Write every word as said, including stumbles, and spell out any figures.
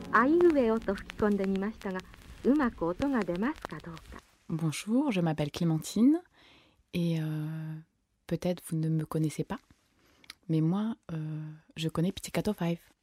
あいうえおと吹き込んでみましたが、うまく音が出ますかどうか。 Bonjour, je m'appelle Clémentine et euh, peut-être vous ne me connaissez pas, mais moi, euh, je connais Pizzicato cinq.